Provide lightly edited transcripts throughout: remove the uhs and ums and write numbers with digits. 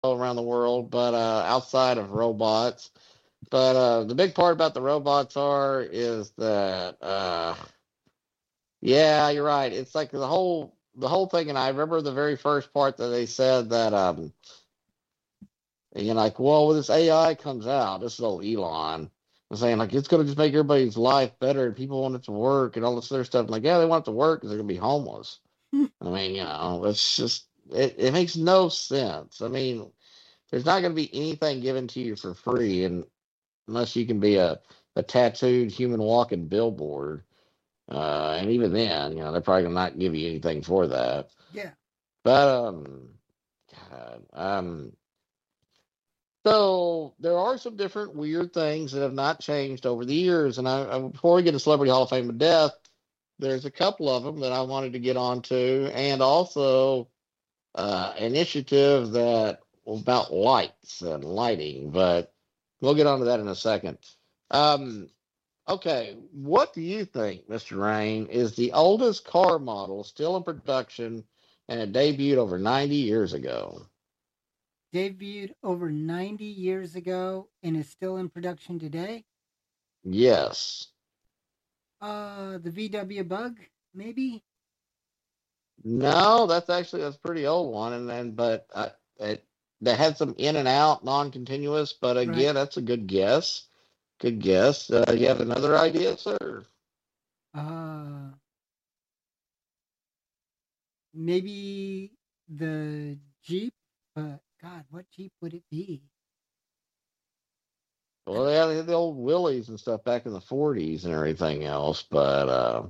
around the world, but outside of robots. But the big part about the robots is that yeah, you're right. It's like the whole thing, and I remember the very first part that they said that like, well, when this AI comes out, this is old Elon was saying like it's gonna just make everybody's life better and people want it to work and all this other stuff. Like, yeah, they want it to work because they're gonna be homeless. I mean, it's just it makes no sense. I mean, there's not gonna be anything given to you for free, and unless you can be a tattooed human walking billboard. And even then, they're probably gonna not give you anything for that. Yeah. But God, so there are some different weird things that have not changed over the years. And before we get to Celebrity Hall of Fame of Death, there's a couple of them that I wanted to get onto, and also initiative that was about lights and lighting. But we'll get onto that in a second. Um, okay, what do you think, Mr. Rain, is the oldest car model still in production and it debuted over 90 years ago? Debuted over 90 years ago and is still in production today. Yes. The VW Bug, maybe? No, that's a pretty old one, and but it that had some in and out, non-continuous. But Right. again, that's a good guess. Good guess. You have another idea, sir? Uh, Maybe the Jeep, but God, what Jeep would it be? Well, they had the old Willys and stuff back in the '40s and everything else. But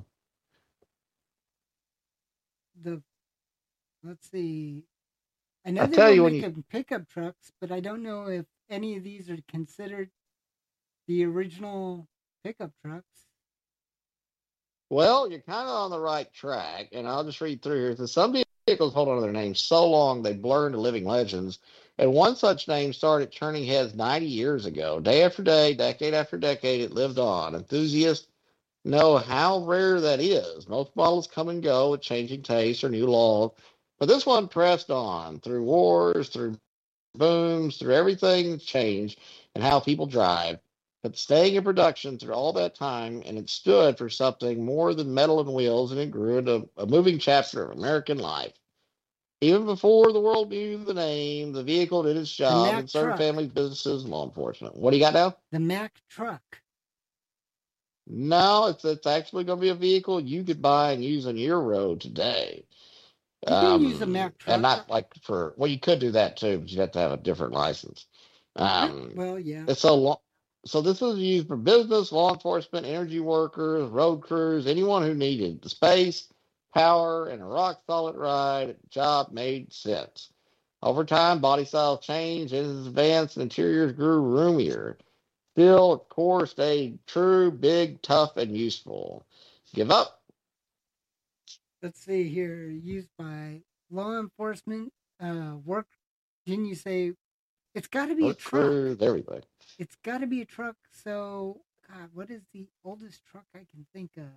The let's see. I know I they tell were you when you making pickup trucks, but I don't know if any of these are considered the original pickup trucks. well, you're kind of on the right track, and I'll just read through here. So some vehicles hold on to their names so long they blur into living legends. And one such name started turning heads 90 years ago. Day after day, decade after decade, it lived on. Enthusiasts know how rare that is. Most models come and go with changing tastes or new laws, but this one pressed on through wars, through booms, through everything changed and how people drive. But staying in production through all that time, and it stood for something more than metal and wheels, and it grew into a moving chapter of American life. Even before the world knew the name, the vehicle did its The job and Mack served truck. families, businesses, and law enforcement. What do you got now? The Mack truck. No, it's actually going to be a vehicle you could buy and use on your road today. You can use a Mack And truck. not like well, you could do that too, but you have to have a different license. Yeah. Um, Well, yeah. it's so long. So this was used for business, law enforcement, energy workers, road crews, anyone who needed the space, power, and a rock solid ride. Job made sense. Over time, body style changed, engines advanced, and interiors grew roomier. Still, core stayed true, big, tough, and useful. Give up, Let's see here. Used by law enforcement. Work. Didn't you say it's got to be a work truck? crews, everything. It's got to be a truck. So, God, what is the oldest truck I can think of?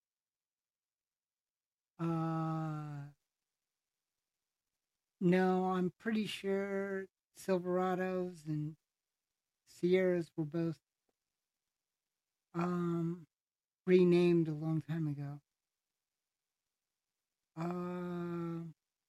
Uh, no, I'm pretty sure Silverados and Sierras were both um renamed a long time ago. Uh,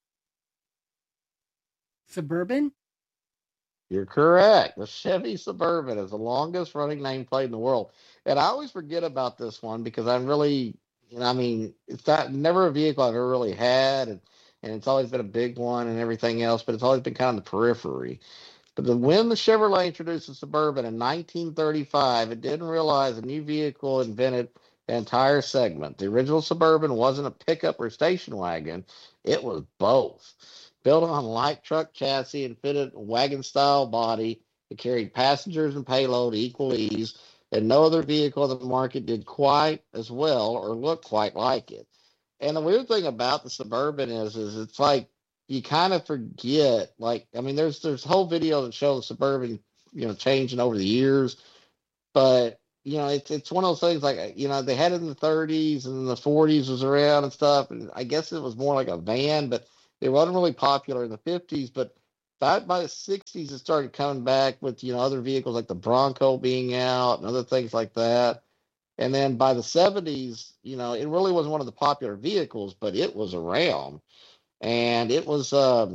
Suburban? You're correct. The Chevy Suburban is the longest running nameplate in the world. And I always forget about this one because I'm really, I mean, it's not never a vehicle I've ever really had. And it's always been a big one and everything else, but it's always been kind of the periphery. But when the Chevrolet introduced the Suburban in 1935, it didn't realize a new vehicle invented the entire segment. The original Suburban wasn't a pickup or station wagon, it was both. Built on light truck chassis and fitted wagon style body, it carried passengers and payload equal ease, and no other vehicle in the market did quite as well or look quite like it. And the weird thing about the Suburban is it's like you kind of forget. Like, I mean, there's whole video that shows the Suburban, changing over the years, but it's one of those things like they had it in the 30s and the 40s was around and stuff, and I guess it was more like a van, but it wasn't really popular in the 50s. But by the '60s, it started coming back with other vehicles like the Bronco being out and other things like that. And then by the '70s, it really wasn't one of the popular vehicles, but it was around, and it was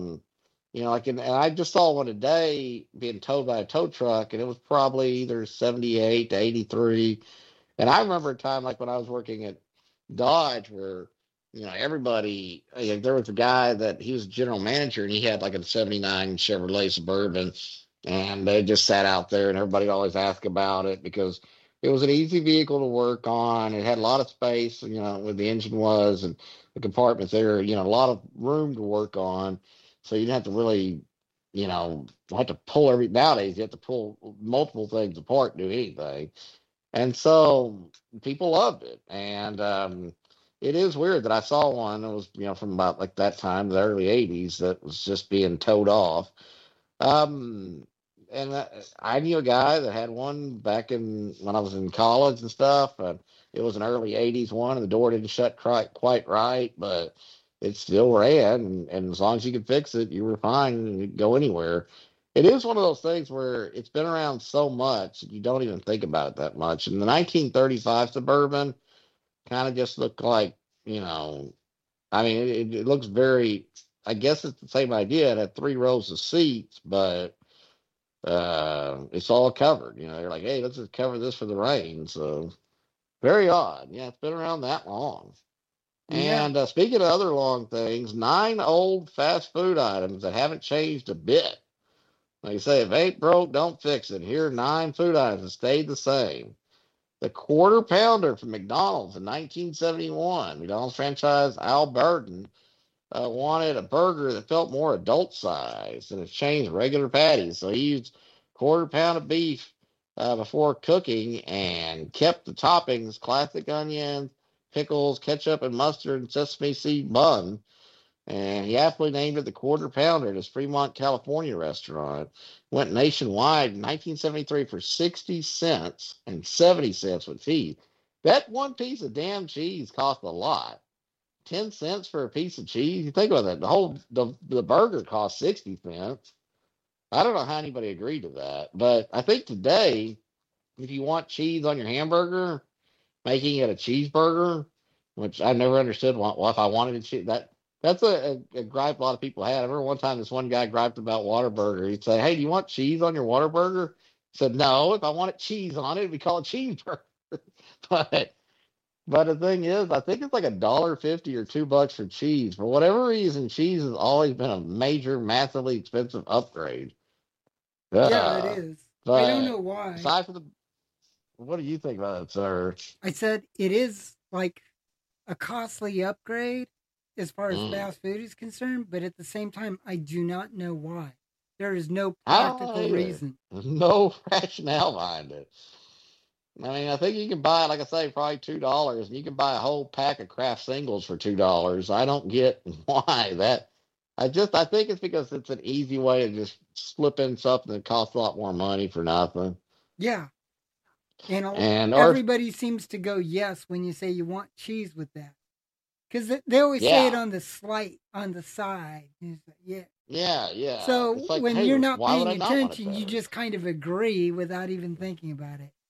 and I just saw one today being towed by a tow truck, and it was probably either 78 to 83. And I remember a time like when I was working at Dodge where, everybody, there was a guy that he was general manager and he had like a '79 Chevrolet Suburban, and they just sat out there and everybody always asked about it because it was an easy vehicle to work on. It had a lot of space, where the engine was and the compartments there, a lot of room to work on. So you didn't have to really, have to pull nowadays you have to pull multiple things apart to do anything. And so people loved it. And it is weird that I saw one that was, from about like that time, the early '80s, that was just being towed off. Um, and I knew a guy that had one back in when I was in college and stuff. And it was an early '80s one, and the door didn't shut quite right, but it still ran. And as long as you could fix it, you were fine and you'd go anywhere. It is one of those things where it's been around so much you don't even think about it that much. And the 1935 Suburban kind of just looked like, you know, I mean, it looks very. I guess it's the same idea. It had three rows of seats, but it's all covered. They're like, hey, let's just cover this for the rain. So very odd. Yeah, it's been around that long. Yeah. And speaking of other long things, 9 old fast food items that haven't changed a bit. Like you say, if it ain't broke, don't fix it. Here are 9 food items that stayed the same. The Quarter Pounder from McDonald's in 1971. McDonald's franchise Al Burton wanted a burger that felt more adult sized and it changed regular patties. So he used quarter pound of beef before cooking and kept the toppings classic onions, pickles, ketchup, and mustard and sesame seed bun. And he aptly named it the Quarter Pounder at his Fremont, California restaurant. Went nationwide in 1973 for 60 cents and 70 cents with cheese. That one piece of damn cheese cost a lot. 10 cents for a piece of cheese. You think about that. The burger cost 60 cents. I don't know how anybody agreed to that, but I think today, if you want cheese on your hamburger, making it a cheeseburger, which I never understood. Well, if I wanted to cheese that's a gripe a lot of people had. I remember one time this one guy griped about Whataburger. He'd say, "Hey, do you want cheese on your Whataburger?" He said, "No. If I wanted cheese on it, it'd be called a cheeseburger." but but the thing is, I think it's like $1.50 or $2 for cheese. For whatever reason, cheese has always been a major, massively expensive upgrade. Yeah, it Uh, is. I don't know but why. aside from what do you think about it, sir? I said it is like a costly upgrade as far as Mm. fast food is concerned, but at the same time, I do not know why. There is no I don't know practical either. reason. There's no rationale behind it. I mean, I think you can buy, like I say, probably $2, and you can buy a whole pack of Kraft singles for $2. I don't get why that. I think it's because it's an easy way to just slip in something that costs a lot more money for nothing. Yeah, and And or everybody seems to go yes when you say you want cheese with that, because they always say it yeah, on the on the side. Yeah. yeah. So It's like, when hey, you're not why would paying I not want it attention, you better? just kind of agree without even thinking about it.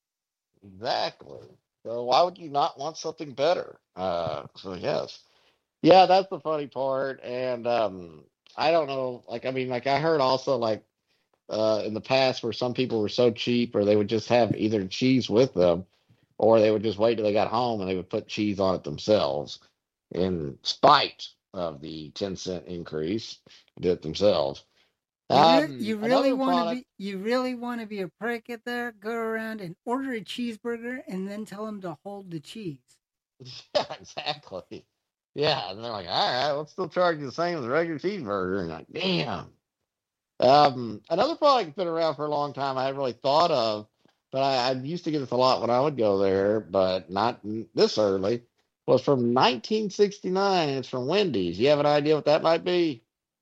Exactly. So why would you not want something better? So yes. Yeah, that's the funny part. And I don't know, like I mean, like I heard also like in the past where some people were so cheap or they would just have either cheese with them or they would just wait till they got home and they would put cheese on it themselves in spite of the 10-cent increase, did it themselves. Another product. You really want to be a prick at there. Go around and order a cheeseburger and then tell them to hold the cheese. Yeah, exactly. Yeah, and they're like, all right, let's still charge you the same as a regular cheeseburger. And like, damn. Another product that's been around for a long time I hadn't really thought of, but I used to get this a lot when I would go there, but not this early, was from 1969. It's from Wendy's. You have an idea what that might be?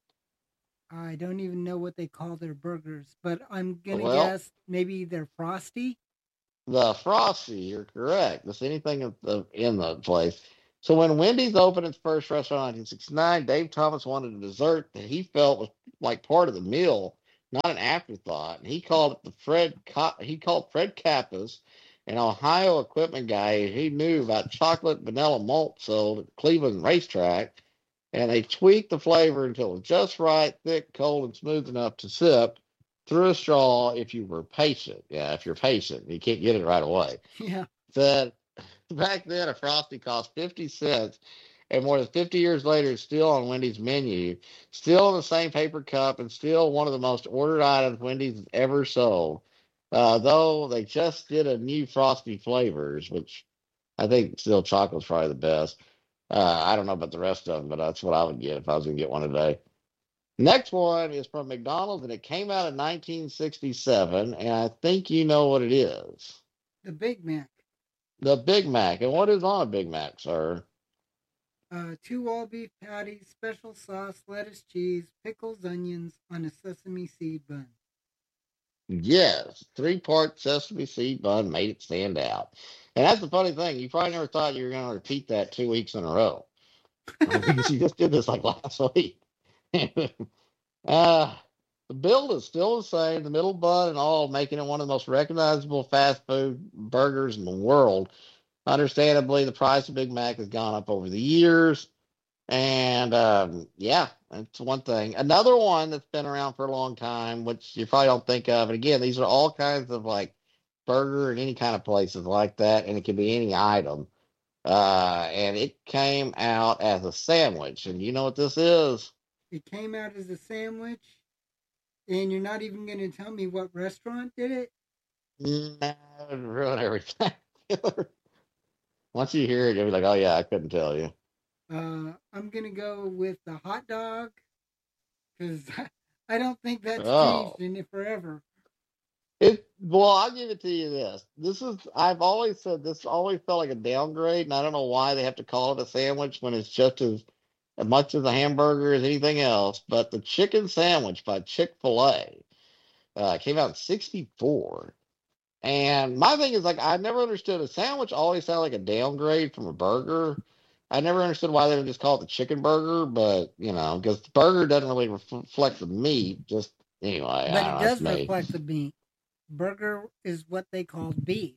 I don't even know what they call their burgers, but I'm gonna Well, guess maybe they're frosty. the Frosty, you're correct. That's anything in the place. So when Wendy's opened its first restaurant in 1969, Dave Thomas wanted a dessert that he felt was like part of the meal, not an afterthought. And he called it he called Fred Kappas, an Ohio equipment guy. He knew about chocolate vanilla malt sold at the Cleveland racetrack, and they tweaked the flavor until it was just right, thick, cold, and smooth enough to sip through a straw if you were patient. Yeah, if you're patient, you can't get it right away. Yeah. Said back then, a Frosty cost 50 cents, and more than 50 years later, it's still on Wendy's menu, still in the same paper cup, and still one of the most ordered items Wendy's has ever sold. Though they just did a new Frosty flavors, which I think still chocolate's probably the best. I don't know about the rest of them, but that's what I would get if I was going to get one today. Next one is from McDonald's, and it came out in 1967, and I think you know what it is. The Big Mac. The Big Mac. And what is on a Big Mac, sir? Two all beef patties, special sauce, lettuce, cheese, pickles, onions on a sesame seed bun. Yes, three-part sesame seed bun made it stand out. And that's the funny thing. You probably never thought you were going to repeat that 2 weeks in a row because you just did this like last week. uh, the build is still the same, the middle bun and all, making it one of the most recognizable fast food burgers in the world. Understandably, the price of Big Mac has gone up over the years. And yeah, that's one thing. Another one that's been around for a long time, which you probably don't think of. And again, these are all kinds of like burger and any kind of places like that, and it can be any item. And it came out as a sandwich. And you know what this is? It came out as a sandwich, and you're not even going to tell me what restaurant did it? Nah, it would ruin everything. Once you hear it, you'll be like, oh yeah, I couldn't tell you. I'm going to go with the hot dog because I don't think that's changed Oh. in it forever. Well, I'll give it to you this. I've always said this always felt like a downgrade, and I don't know why they have to call it a sandwich when it's just as much as a hamburger as anything else. But the chicken sandwich by Chick-fil-A came out in '64. And my thing is like I never understood a sandwich always sounded like a downgrade from a burger. I never understood why they would just call it the chicken burger, but because the burger doesn't really reflect the meat. Just anyway, I But don't it know. That's does me. reflect the meat. Burger is what they call beef.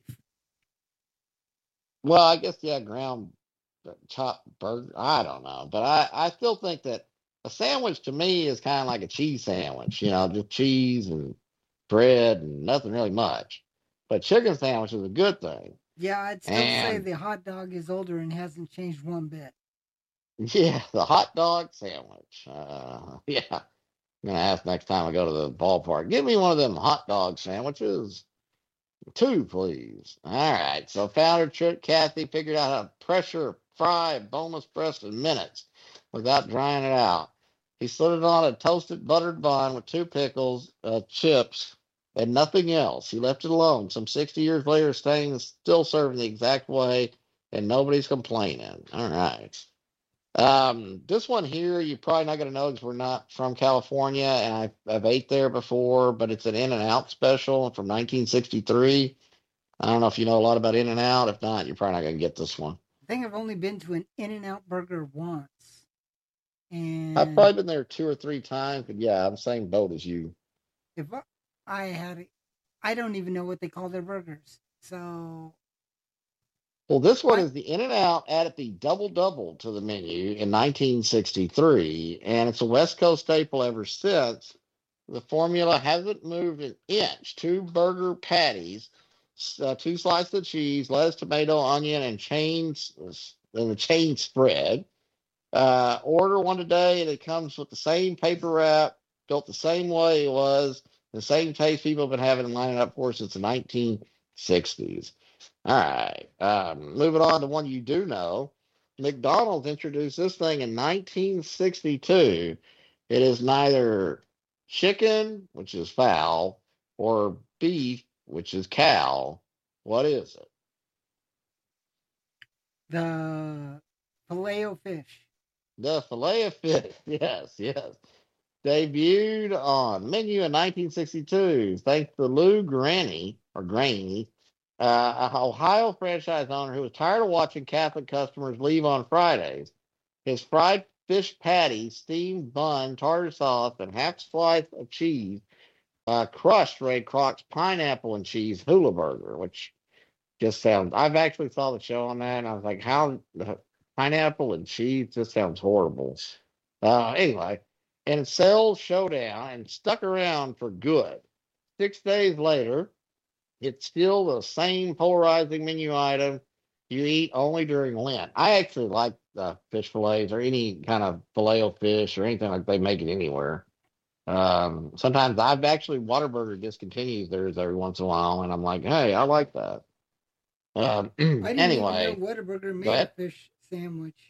Well, I guess yeah, ground chopped burger. I don't know, but I still think that a sandwich to me is kind of like a cheese sandwich. Just cheese and bread and nothing really much. But chicken sandwich is a good thing. Yeah, I'd still say And the hot dog is older and hasn't changed one bit. yeah, the hot dog sandwich. Yeah, I'm gonna ask next time I go to the ballpark. Give me one of them hot dog sandwiches. Two, please. All right. So founder Trent Cathy figured out how to pressure fry a boneless breast in minutes without drying it out. He slid it on a toasted buttered bun with two pickles, chips, and nothing else. He left it alone. Some 60 years later, staying still serving the exact way, and nobody's complaining. All right. This one here, you're probably not going to know because we're not from California, and I've ate there before, but it's an In-N-Out special from 1963. I don't know if you know a lot about In-N-Out. If not, you're probably not going to get this one. I think I've only been to an In-N-Out burger once. I've And probably been there two or three times, but yeah, I'm the same boat as you. if I had it, I don't even know what they call their burgers. So Well, this one I is the In-N-Out added the double double to the menu in 1963, and it's a West Coast staple ever since. The formula hasn't moved an inch. Two burger patties, two slices of cheese, lettuce, tomato, onion, and the chain spread. Order one today, and it comes with the same paper wrap, built the same way it was, the same taste people have been having lining up for since the 1960s. All right. Moving on to one you do know. McDonald's introduced this thing in 1962. It is neither chicken, which is fowl, or beef, which is cow. What is it? the filet o fish. The filet of fish. Yes, yes. Debuted on menu in 1962, thanks to Lou Granny or Granny. An Ohio franchise owner who was tired of watching Catholic customers leave on Fridays. His fried fish patty, steamed bun, tartar sauce, and half slice of cheese crushed Ray Kroc's pineapple and cheese hula burger, which just sounds. I've actually saw the show on that, and I was like, how pineapple and cheese? This sounds horrible. Anyway, and sales showdown and stuck around for good. 6 days later, it's still the same polarizing menu item you eat only during Lent. I actually like fish fillets or any kind of filet o fish or anything like they make it anywhere. Sometimes I've actually Whataburger discontinues theirs every once in a while, and I'm like, hey, I like that. I didn't even know Anyway, Whataburger go made a ahead. fish sandwich.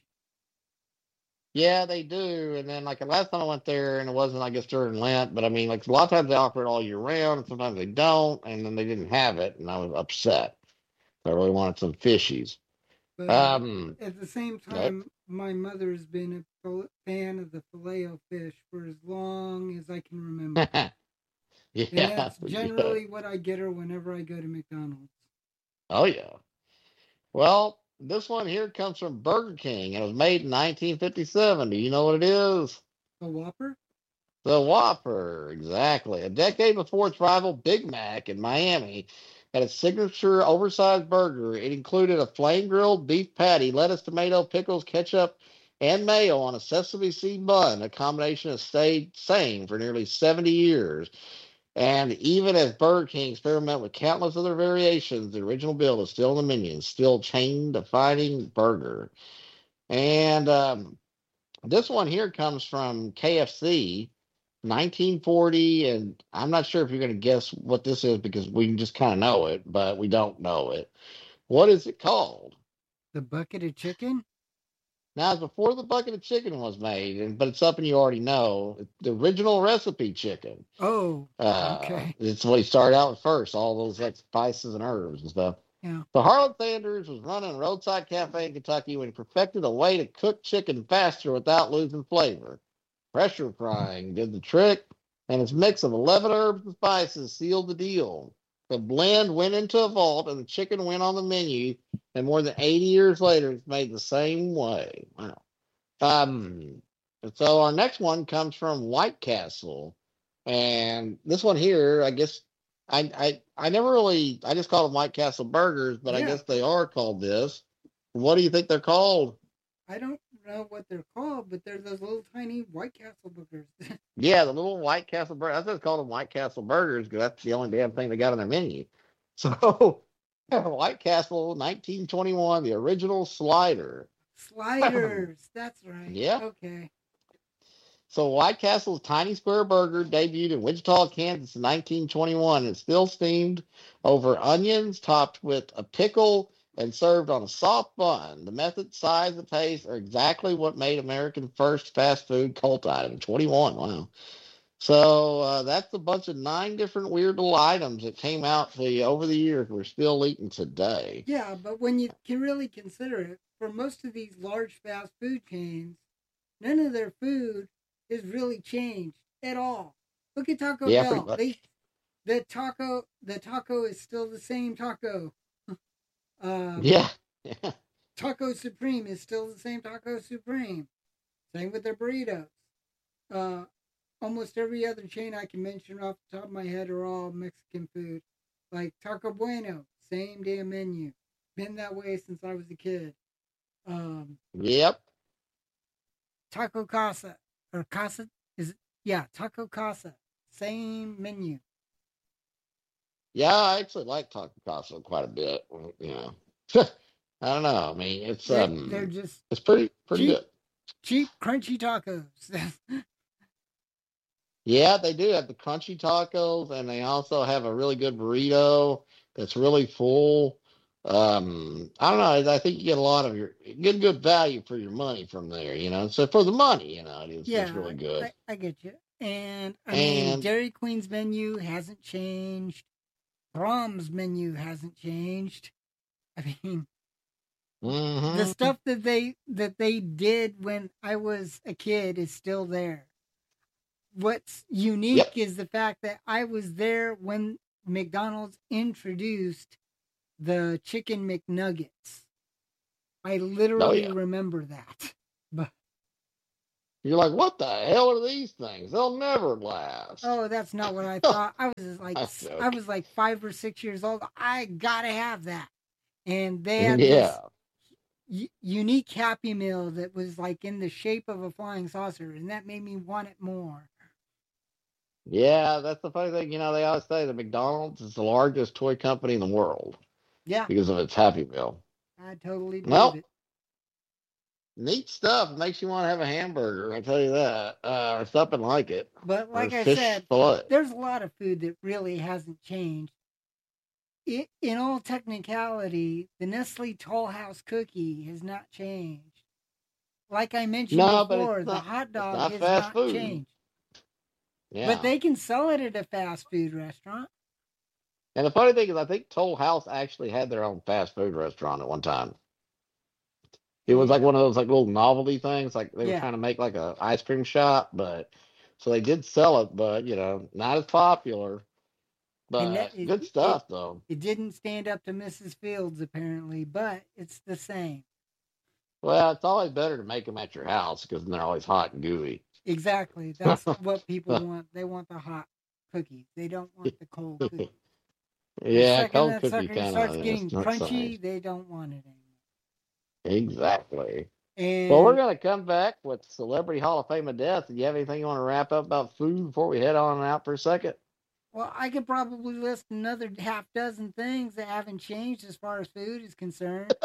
Yeah, they do. And then like the last time I went there, and it wasn't, I guess, during Lent, but I mean, like a lot of times they offer it all year round, and sometimes they don't, and then they didn't have it, and I was upset. I really wanted some fishies. But Um, at the same Good. time, my mother has been a fan of the filet o fish for as long as I can remember. And Yeah, that's pretty good. generally what I get her whenever I go to McDonald's. Oh yeah. Well, this one here comes from Burger King, and it was made in 1957. Do you know what it is? A Whopper? The Whopper, exactly. A decade before its rival Big Mac in Miami had a signature oversized burger. It included a flame grilled beef patty, lettuce, tomato, pickles, ketchup, and mayo on a sesame seed bun. A combination that stayed same for nearly 70 years. And even as Burger King experimented with countless other variations, the original build is still in the menu, still chain defining burger. And this one here comes from KFC, 1940, and I'm not sure if you're going to guess what this is because we just kind of know it, but we don't know it. What is it called? The bucket of chicken? Now, it's before the bucket of chicken was made, but it's something you already know. The original recipe chicken. Oh, okay. It's what he started out with first, all those like spices and herbs and stuff. Yeah. So Harlan Sanders was running a roadside cafe in Kentucky when he perfected a way to cook chicken faster without losing flavor. Pressure frying did the trick, and its mix of 11 herbs and spices sealed the deal. The blend went into a vault, and the chicken went on the menu. And more than 80 years later, it's made the same way. Wow. Um, so our next one comes from White Castle, and this one here, I guess I never really I just called them White Castle burgers, but I Yeah. guess they are called this. What do you think they're called? I don't know what they're called, but they're those little tiny White Castle burgers. Yeah, the little White Castle burger. That's just called them White Castle burgers because that's the only damn thing they got on their menu. So White Castle, 1921, the original slider. Sliders. That's right. Yeah. Okay. So White Castle's tiny square burger debuted in Wichita, Kansas in 1921. It's still steamed over onions, topped with a pickle, and served on a soft bun. The method, size, and taste are exactly what made American first fast food cult item. 21, wow. So that's a bunch of 9 different weird little items that came out over the years. We're still eating today. Yeah, but when you can really consider it, for most of these large fast food chains, none of their food has really changed at all. Look at Taco Yeah, pretty Bell. much. The taco is still the same taco. Um, Yeah. Taco Supreme is still the same Taco Supreme. Same with their burritos. Uh, Almost every other chain I can mention off the top of my head are all Mexican food. Like Taco Bueno, same damn menu. Been that way since I was a kid. Um, Yep. Taco Casa or Casa is it? Yeah, Taco Casa, same menu. Yeah, I actually like Taco Casa quite a bit. You know, I don't know. I mean, They're just it's pretty cheap, good. cheap, crunchy tacos. Yeah, they do have the crunchy tacos, and they also have a really good burrito that's really full. I don't know. I think you get a lot of your get good value for your money from there. So for the money, it's Yeah, really good. I get you. And I mean, And Dairy Queen's menu hasn't changed. Brahms menu hasn't changed. I mean, the hmm stuff that they did when I was a kid is still there. What's unique yep, is the fact that I was there when McDonald's introduced the chicken McNuggets. I Oh literally yeah. remember that. But You're like, what the hell are these things? They'll never last. oh, that's not what I thought. I'm I joking. was like 5 or 6 years old. I gotta have that. And they had this Yeah. unique Happy Meal that was like in the shape of a flying saucer, and that made me want it more. Yeah, that's the funny thing. They always say that McDonald's is the largest toy company in the world Yeah, because of its Happy Meal. I totally believe Well, it. neat stuff. It makes you want to have a hamburger, I tell you that. Or something like it. But Or like I fish said, fillet. there's a lot of food that really hasn't changed. In all technicality, the Nestle Toll House cookie has not changed. Like I mentioned No, but before, the hot it's dog not has fast not food. changed. But Yeah. they can sell it at a fast food restaurant. And the funny thing is I think Toll House actually had their own fast food restaurant at one time. It was Eh, like one of those like little novelty things, like they were yeah, trying to make like a ice cream shop, but so they did sell it, but not as popular. and But good stuff though. it didn't stand up to Mrs. Fields apparently, but it's the same. Well, it's always better to make them at your house because they're always hot and gooey. Exactly. That's what people want. They want the hot cookies. They don't want the cold cookie. The Yeah, second cold that cookie sucker kind starts of getting it's not crunchy, nice. they don't want it Exactly. anymore. Well, we're And gonna come back with Celebrity Hall of Fame of Death. Do you have anything you want to wrap up about food before we head on out for a second? well, I could probably list another half dozen things that haven't changed as far as food is concerned.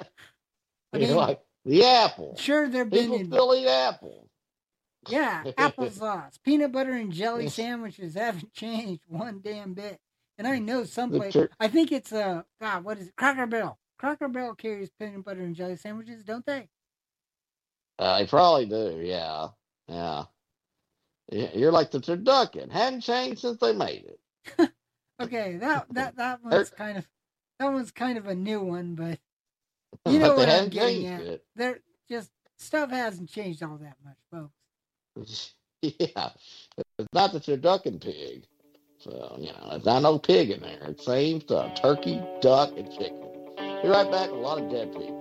I You're mean, like the apple. sure, there've been People in still eat apples. yeah, applesauce, peanut butter and jelly sandwiches haven't changed one damn bit. And I know The someplace. tur- I think it's God, what is it? Cracker Barrel. Cracker Barrel carries peanut butter and jelly sandwiches, don't they? they probably do. Yeah, yeah. You're like the turducken. Hadn't changed since they made it. Okay, that Er, one's kind of a new one, but you know but they what I'm hadn't getting changed at. it. There just stuff hasn't changed all that much, folks. Yeah, it's not the turducken pig. So it's not no pig in there. It's same stuff: turkey, duck, and chicken. Be right back with a lot of dead people.